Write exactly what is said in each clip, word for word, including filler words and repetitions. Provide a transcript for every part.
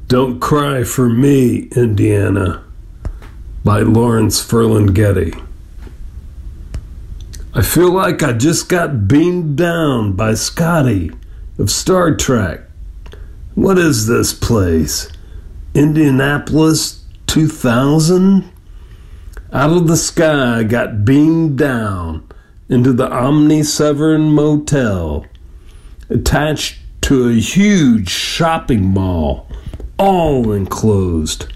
Don't Cry for Me, Indiana, by Lawrence Ferlinghetti. I feel like I just got beamed down by Scotty of Star Trek. What is this place? Indianapolis two thousand? Out of the sky, I got beamed down into the Omni Severn Motel, attached to a huge shopping mall, all enclosed.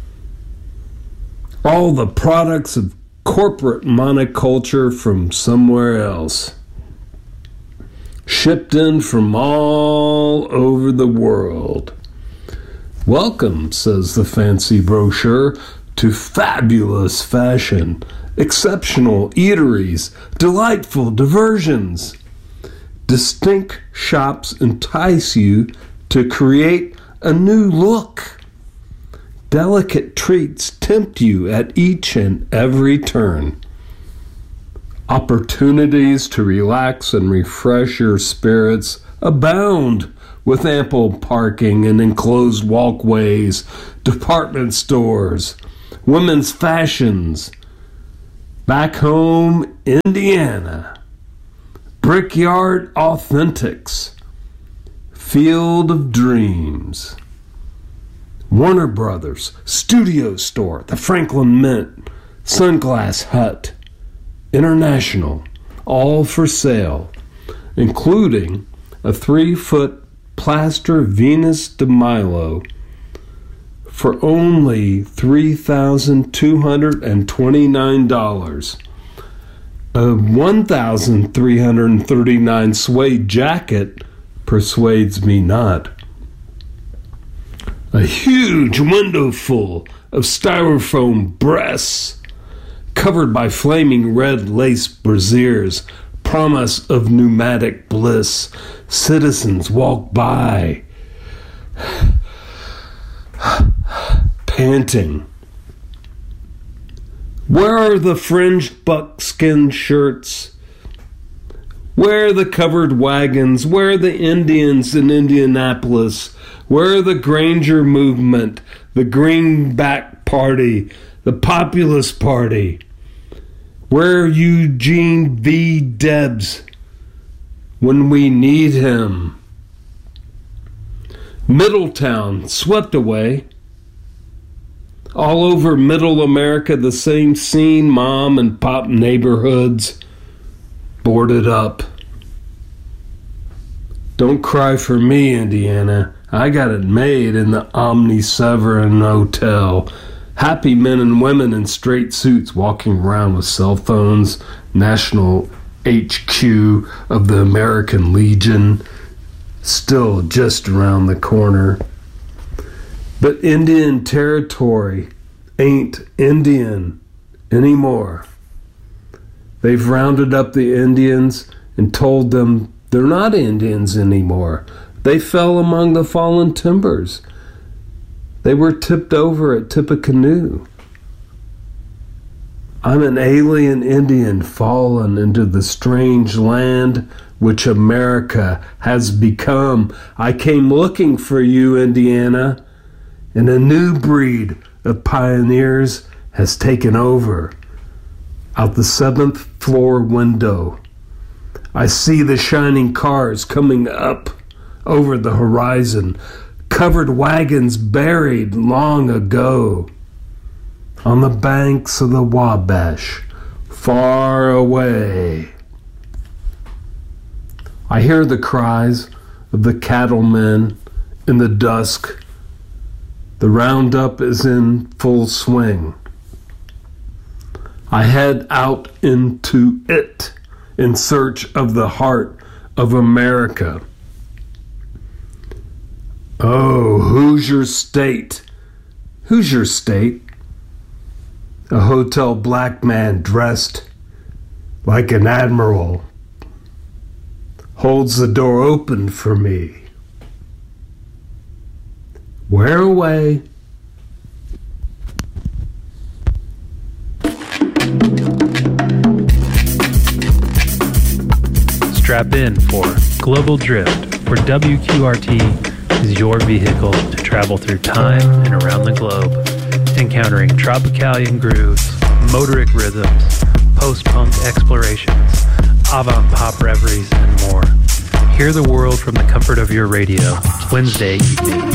All the products of corporate monoculture from somewhere else, shipped in from all over the world. Welcome, says the fancy brochure, to fabulous fashion, exceptional eateries, delightful diversions. Distinct shops entice you to create a new look. Delicate treats tempt you at each and every turn. Opportunities to relax and refresh your spirits abound, with ample parking and enclosed walkways, department stores, women's fashions. Back home, Indiana. Brickyard Authentics. Field of Dreams. Warner Brothers, Studio Store, the Franklin Mint, Sunglass Hut, International, all for sale, including a three-foot plaster Venus de Milo for only three thousand two hundred twenty-nine dollars. A one thousand three hundred thirty-nine dollars suede jacket persuades me not. A huge window full of styrofoam breasts covered by flaming red lace brassieres, promise of pneumatic bliss. Citizens walk by, panting. Where are the fringed buckskin shirts? Where are the covered wagons? Where are the Indians in Indianapolis? Where are the Granger movement, the Greenback Party, the Populist Party? Where are Eugene V. Debs when we need him? Middletown swept away. All over Middle America, the same scene, mom and pop neighborhoods boarded up. Don't cry for me, Indiana. I got it made in the Omni Severn Hotel. Happy men and women in straight suits walking around with cell phones. National H Q of the American Legion still just around the corner. But Indian Territory ain't Indian anymore. They've rounded up the Indians and told them they're not Indians anymore. They fell among the fallen timbers. They were tipped over at Tippecanoe. I'm an alien Indian fallen into the strange land which America has become. I came looking for you, Indiana, and a new breed of pioneers has taken over. Out the seventh floor window, I see the shining cars coming up over the horizon, covered wagons buried long ago on the banks of the Wabash, far away. I hear the cries of the cattlemen in the dusk. The roundup is in full swing. I head out into it in search of the heart of America. Oh, Hoosier State. Hoosier State. A hotel black man dressed like an admiral holds the door open for me. Where away? Strap in for Global Drift for W Q R T is your vehicle to travel through time and around the globe, encountering Tropicalian grooves, motoric rhythms, post-punk explorations, avant-pop reveries, and more. Hear the world from the comfort of your radio, Wednesday evening.